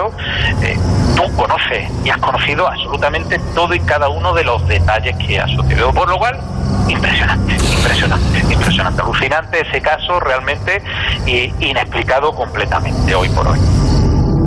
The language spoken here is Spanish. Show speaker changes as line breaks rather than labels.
pero tú conoces y has conocido absolutamente todo y cada uno de los detalles que ha sucedido, por lo cual impresionante, alucinante ese caso, realmente inexplicado completamente hoy por hoy.